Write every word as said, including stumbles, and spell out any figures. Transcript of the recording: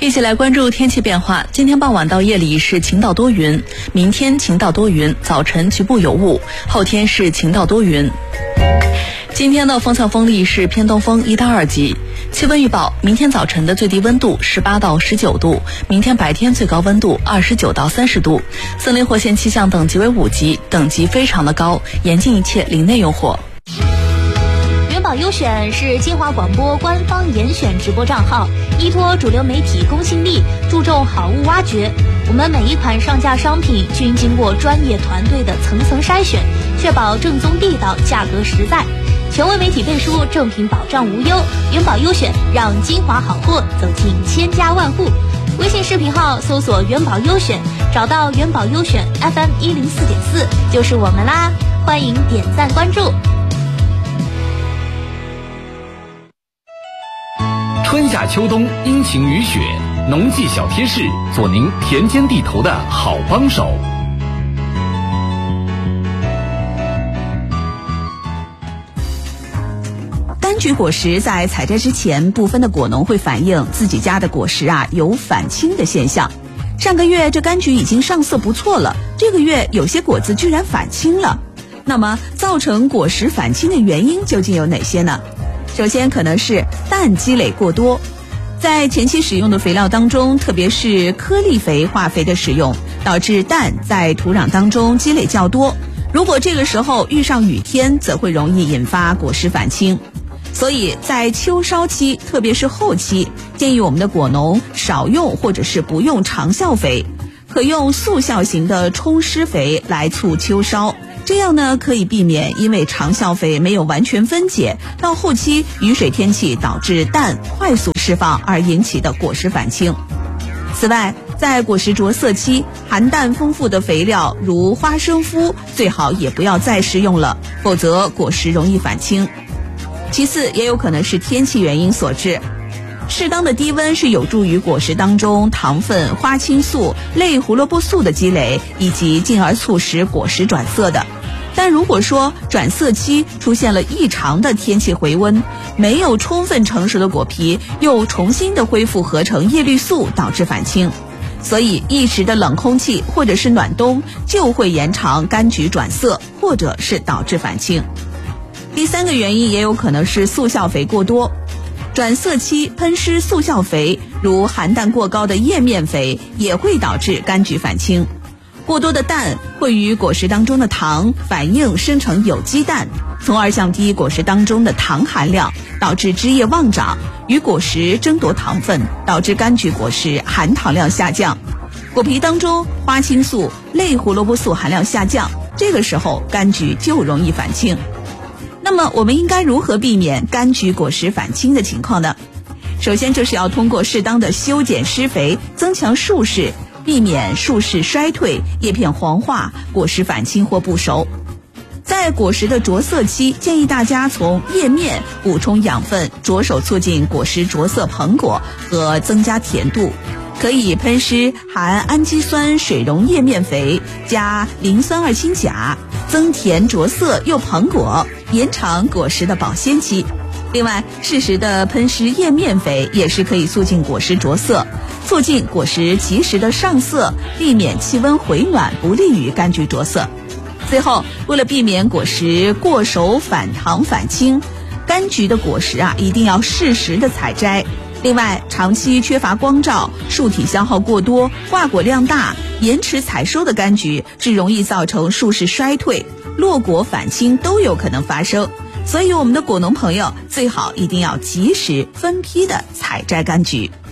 一起来关注天气变化。今天傍晚到夜里是晴到多云，明天晴到多云，早晨局部有雾，后天是晴到多云。今天的风向风力是偏东风一到二级。气温预报：明天早晨的最低温度十八到十九度，明天白天最高温度二十九到三十度。森林火险气象等级为五级，等级非常的高，严禁一切林内用火。 元宝优选是金华广播官方严选直播账号，依托主流媒体公信力，注重好物挖掘。我们每一款上架商品均经过专业团队的层层筛选，确保正宗地道，价格实在。权威媒体背书，正品保障无忧。元宝优选让金华好货走进千家万户。微信视频号搜索元宝优选，找到元宝优选 F M 一零四点四就是我们啦，欢迎点赞关注。 春夏秋冬，阴晴雨雪，农技小贴士，做您田间地头的好帮手。 柑橘果实在采摘之前，部分的果农会反映自己家的果实啊有返青的现象。上个月这柑橘已经上色不错了，这个月有些果子居然返青了。那么造成果实返青的原因究竟有哪些呢？首先可能是氮积累过多，在前期使用的肥料当中，特别是颗粒肥化肥的使用，导致氮在土壤当中积累较多。如果这个时候遇上雨天，则会容易引发果实返青。所以在秋梢期，特别是后期，建议我们的果农少用或者是不用长效肥，可用速效型的冲施肥来促秋梢。这样呢，可以避免因为长效肥没有完全分解，到后期雨水天气导致氮快速释放而引起的果实返青。此外，在果实着色期，含氮丰富的肥料如花生麸最好也不要再施用了，否则果实容易返青。其次，也有可能是天气原因所致。适当的低温是有助于果实当中糖分、花青素、类胡萝卜素的积累，以及进而促使果实转色的。但如果说转色期出现了异常的天气回温，没有充分成熟的果皮又重新的恢复合成叶绿素，导致返青。所以一时的冷空气或者是暖冬就会延长柑橘转色，或者是导致返青。第三个原因也有可能是速效肥过多。转色期喷施速效肥，如含氮过高的叶面肥，也会导致柑橘返青。过多的氮会与果实当中的糖反应生成有机氮，从而降低果实当中的糖含量，导致枝叶旺长，与果实争夺糖分，导致柑橘果实含糖量下降。果皮当中花青素、类胡萝卜素含量下降，这个时候柑橘就容易返青。那么我们应该如何避免柑橘果实返青的情况呢？首先就是要通过适当的修剪施肥，增强树势，避免树势衰退、叶片黄化、果实返青或不熟。在果实的着色期，建议大家从叶面补充养分，着手促进果实着色膨果和增加甜度。可以喷施含氨基酸水溶叶面肥加磷酸二氢钾，增甜着色又膨果，延长果实的保鲜期。另外，适时的喷施叶面肥也是可以促进果实着色，促进果实及时的上色，避免气温回暖不利于柑橘着色。最后，为了避免果实过熟返糖返青，柑橘的果实啊一定要适时的采摘。另外，长期缺乏光照、树体消耗过多、挂果量大、延迟采收的柑橘是容易造成树势衰退、落果返青都有可能发生。所以我们的果农朋友最好一定要及时分批的采摘柑橘。